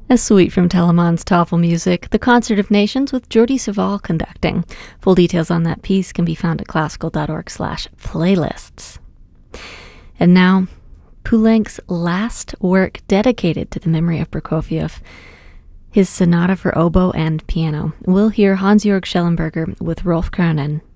A suite from Telemann's Tafelmusik, The Concert of Nations with Jordi Savall conducting. Full details on that piece can be found at classical.org/playlists. And now, Poulenc's last work dedicated to the memory of Prokofiev, his sonata for oboe and piano. We'll hear Hans-Georg Schellenberger with Rolf Karanen